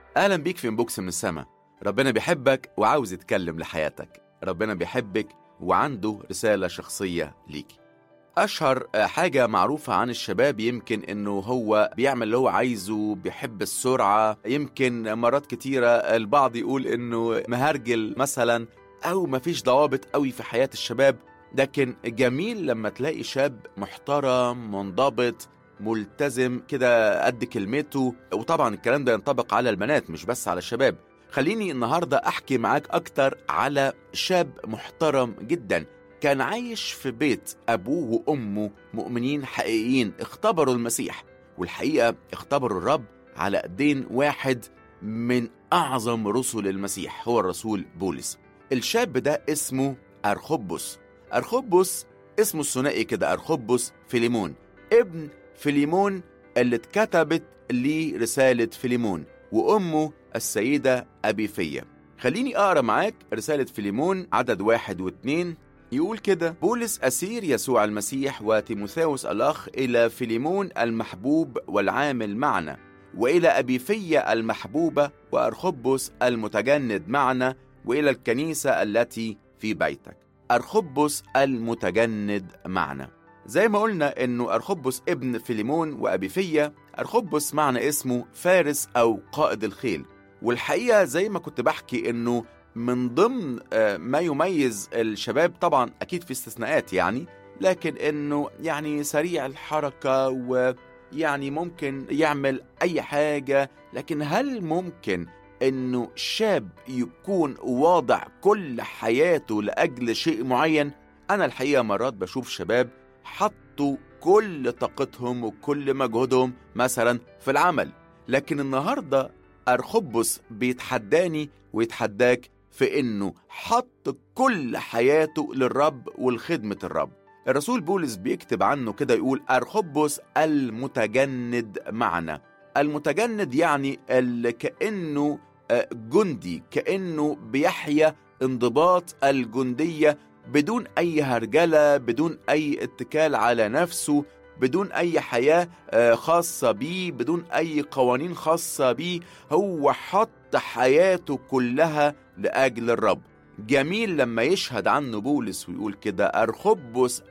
أهلا بيك في انبوكس من السما. ربنا بيحبك وعاوز يتكلم لحياتك. ربنا بيحبك وعنده رسالة شخصية ليك. أشهر حاجة معروفة عن الشباب يمكن إنه هو بيعمل اللي هو عايزه، بيحب السرعة. يمكن مرات كتيرة البعض يقول إنه مهرجل مثلا، أو مفيش ضوابط قوي في حياة الشباب. لكن جميل لما تلاقي شاب محترم منضبط ملتزم كده قد كلمته. وطبعا الكلام ده ينطبق على البنات مش بس على الشباب. خليني النهاردة أحكي معاك أكتر على شاب محترم جدا كان عايش في بيت أبوه وأمه مؤمنين حقيقيين، اختبروا المسيح، والحقيقة اختبروا الرب على ايدين واحد من أعظم رسل المسيح، هو الرسول بولس. الشاب ده اسمه أرخبس. أرخبس اسمه الثنائي كده، أرخبس فيليمون، ابن فيليمون اللي اتكتبت ليه رسالة فيليمون، وأمه السيدة أبيفية. خليني أقرأ معاك رسالة فيليمون عدد 1 و2. يقول كده: بولس أسير يسوع المسيح وتيموثاوس الأخ إلى فيليمون المحبوب والعامل معنا، وإلى أبيفية المحبوبة وأرخبس المتجند معنا، وإلى الكنيسة التي في بيتك. أرخبس المتجند معنا، زي ما قلنا إنه أرخبس ابن فيليمون وأبيفية. أرخبس معنى اسمه فارس أو قائد الخيل. والحقيقة زي ما كنت بحكي إنه من ضمن ما يميز الشباب، طبعا أكيد في استثناءات يعني، لكن إنه يعني سريع الحركة، ويعني ممكن يعمل أي حاجة. لكن هل ممكن إنه شاب يكون واضع كل حياته لأجل شيء معين؟ أنا الحقيقة مرات بشوف شباب حطوا كل طاقتهم وكل مجهودهم مثلا في العمل، لكن النهاردة أرخبس بيتحداني ويتحداك في إنه حط كل حياته للرب والخدمة الرب. الرسول بولس بيكتب عنه كده، يقول: أرخبس المتجند معنا. المتجند يعني اللي كأنه جندي، كأنه بيحيا انضباط الجندية بدون أي هرجلة، بدون أي اتكال على نفسه، بدون أي حياة خاصة بيه، بدون أي قوانين خاصة بيه. هو حط حياته كلها لأجل الرب. جميل لما يشهد عنه بولس ويقول كده: أرخبس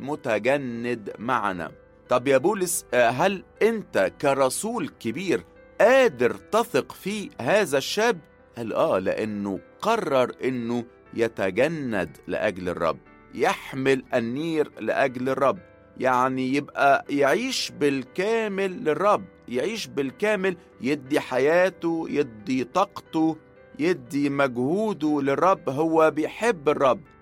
المتجند معنا. طب يا بولس، هل أنت كرسول كبير قادر تثق في هذا الشاب؟ قال لأنه قرر أنه يتجند لأجل الرب، يحمل النير لأجل الرب، يعني يبقى يعيش بالكامل للرب، يعيش بالكامل، يدي حياته، يدي طاقته، يدي مجهوده للرب. هو بيحب الرب،